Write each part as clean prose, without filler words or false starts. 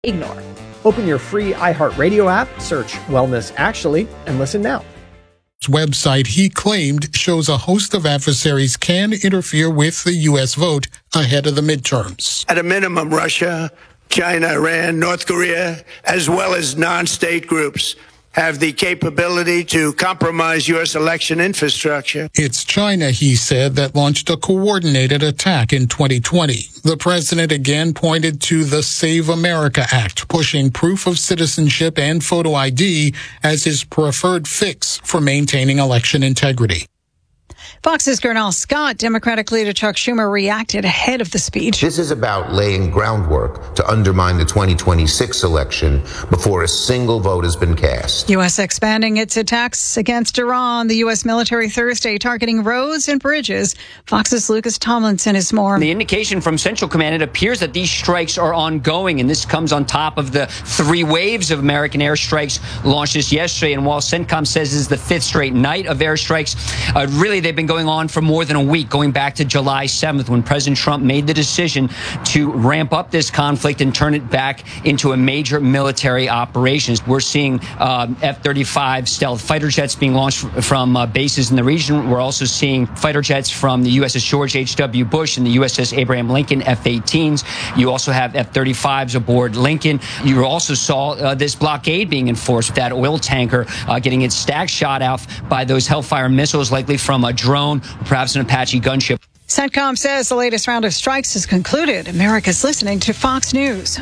ignore. Open your free iHeartRadio app, search Wellness Actually, and listen now. Website he claimed shows a host of adversaries can interfere with the U.S. vote ahead of the midterms. At a minimum, Russia, China, Iran, North Korea, as well as non-state groups have the capability to compromise U.S. election infrastructure. It's China, he said, that launched a coordinated attack in 2020. The president again pointed to the Save America Act, pushing proof of citizenship and photo ID as his preferred fix for maintaining election integrity. Fox's Gernal Scott, Democratic leader Chuck Schumer, reacted ahead of the speech. This is about laying groundwork to undermine the 2026 election before a single vote has been cast. U.S. expanding its attacks against Iran. The U.S. military Thursday targeting roads and bridges. Fox's Lucas Tomlinson is more. The indication from Central Command, it appears that these strikes are ongoing, and this comes on top of the 3 waves of American airstrikes launched this yesterday. And while CENTCOM says this is the 5th straight night of airstrikes, really they've been going on for more than a week, going back to July 7th when President Trump made the decision to ramp up this conflict and turn it back into a major military operations. We're seeing F-35 stealth fighter jets being launched from bases in the region. We're also seeing fighter jets from the USS George H.W. Bush and the USS Abraham Lincoln F-18s. You also have F-35s aboard Lincoln. You also saw this blockade being enforced with that oil tanker getting its stack shot out by those Hellfire missiles, likely from a drone, perhaps an Apache gunship. CENTCOM says the latest round of strikes has concluded. America's listening to Fox News.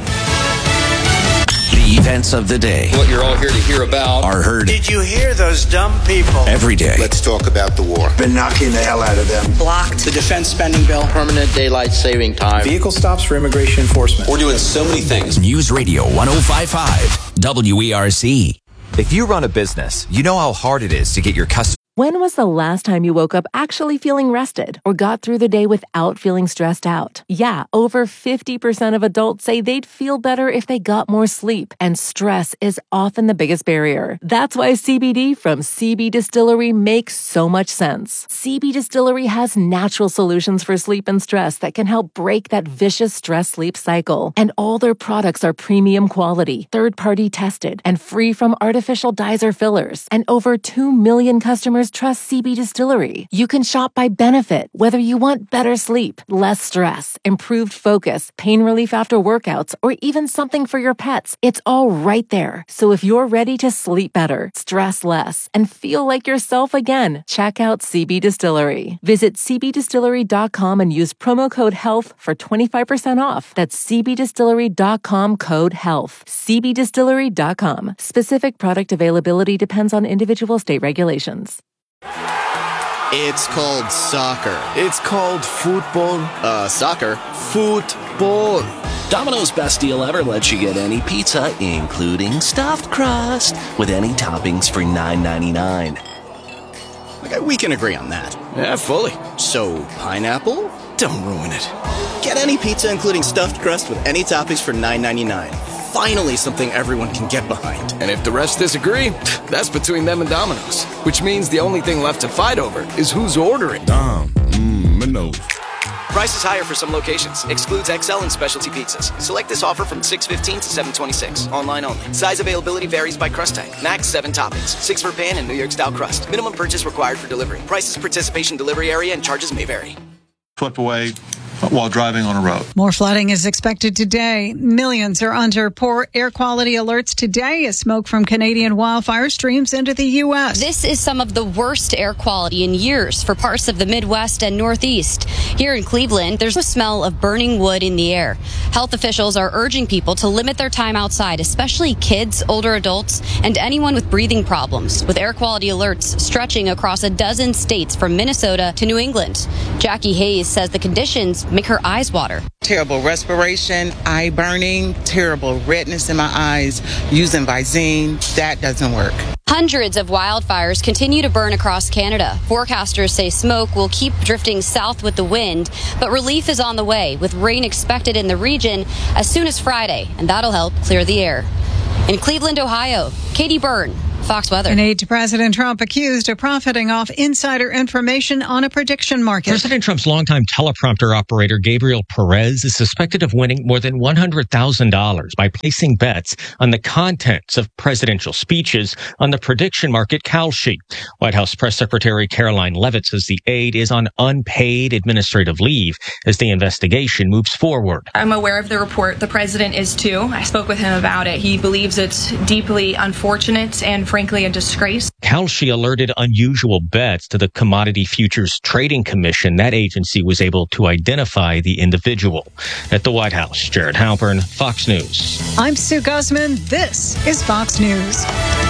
The events of the day. What you're all here to hear about are heard. Did you hear those dumb people? Every day. Let's talk about the war. Been knocking the hell out of them. Blocked the defense spending bill. Permanent daylight saving time. Vehicle stops for immigration enforcement. We're doing so many things. News Radio 105.5 WERC. If you run a business, you know how hard it is to get your customers. When was the last time you woke up actually feeling rested or got through the day without feeling stressed out? Yeah, over 50% of adults say they'd feel better if they got more sleep, and stress is often the biggest barrier. That's why CBD from CB Distillery makes so much sense. CB Distillery has natural solutions for sleep and stress that can help break that vicious stress-sleep cycle. And all their products are premium quality, third-party tested, and free from artificial dyes or fillers. And over 2 million customers trust CB Distillery. You can shop by benefit, whether you want better sleep, less stress, improved focus, pain relief after workouts, or even something for your pets. It's all right there. So if you're ready to sleep better, stress less, and feel like yourself again, check out CB Distillery. Visit cbdistillery.com and use promo code HEALTH for 25% off. That's cbdistillery.com code HEALTH. cbdistillery.com. Specific product availability depends on individual state regulations. It's called soccer. It's called football. Soccer. Football. Domino's best deal ever lets you get any pizza, including stuffed crust, with any toppings for $9.99. Okay, we can agree on that. Yeah, fully. So, pineapple? Don't ruin it. Get any pizza, including stuffed crust, with any toppings for $9.99. Finally something everyone can get behind. And if the rest disagree, that's between them and Domino's. Which means the only thing left to fight over is who's ordering. Domino's. Price is higher for some locations. Excludes XL and specialty pizzas. Select this offer from 6/15 to 7/26. Online only. Size availability varies by crust type. Max 7 toppings. 6 for pan and New York style crust. Minimum purchase required for delivery. Prices, participation, delivery area, and charges may vary. Slip away while driving on a road. More flooding is expected today. Millions are under poor air quality alerts today as smoke from Canadian wildfire streams into the U.S. This is some of the worst air quality in years for parts of the Midwest and Northeast. Here in Cleveland, there's a smell of burning wood in the air. Health officials are urging people to limit their time outside, especially kids, older adults, and anyone with breathing problems, with air quality alerts stretching across a dozen states from Minnesota to New England. Jackie Hayes says the conditions make her eyes water. Terrible respiration, eye burning, terrible redness in my eyes. Using Visine, that doesn't work. Hundreds of wildfires continue to burn across Canada. Forecasters say smoke will keep drifting south with the wind, but relief is on the way, with rain expected in the region as soon as Friday, and that'll help clear the air. In Cleveland, Ohio, Katie Byrne, Fox Weather. An aide to President Trump accused of profiting off insider information on a prediction market. President Trump's longtime teleprompter operator, Gabriel Perez, is suspected of winning more than $100,000 by placing bets on the contents of presidential speeches on the prediction market Kalshi. White House Press Secretary Caroline Leavitt says the aide is on unpaid administrative leave as the investigation moves forward. I'm aware of the report. The president is too. I spoke with him about it. He believes it's deeply unfortunate and frankly a disgrace. Kalshi alerted unusual bets to the Commodity Futures Trading Commission. That agency was able to identify the individual. At the White House, Jared Halpern, Fox News. I'm Sue Guzman. This is Fox News.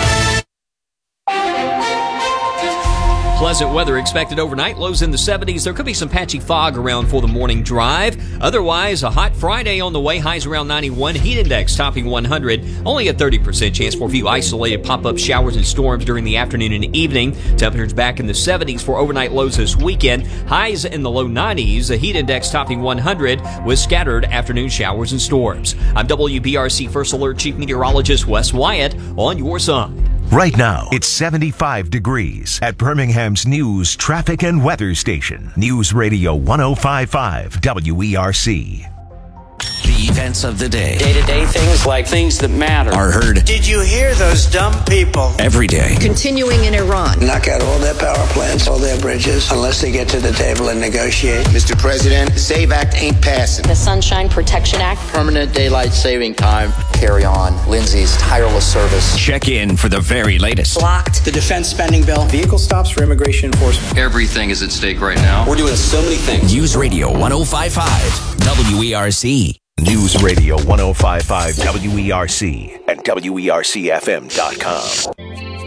Pleasant weather expected overnight. Lows in the 70s. There could be some patchy fog around for the morning drive. Otherwise, a hot Friday on the way. Highs around 91. Heat index topping 100. Only a 30% chance for a few isolated pop-up showers and storms during the afternoon and evening. Temperatures back in the 70s for overnight lows this weekend. Highs in the low 90s. A heat index topping 100 with scattered afternoon showers and storms. I'm WBRC First Alert Chief Meteorologist Wes Wyatt on your side. Right now, it's 75 degrees at Birmingham's News, Traffic, and Weather Station. News Radio 105.5 WERC. The events of the day. Day-to-day things like things that matter are heard. Did you hear those dumb people? Every day. Continuing in Iran. Knock out all their power plants, all their bridges, unless they get to the table and negotiate. Mr. President, the SAVE Act ain't passing. The Sunshine Protection Act. Permanent daylight saving time. Carry on Lindsay's tireless service. Check in for the very latest. Blocked. The defense spending bill. Vehicle stops for immigration enforcement. Everything is at stake right now. We're doing so many things. News Radio 105.5 WERC. News Radio 105.5 WERC and WERCFM.com.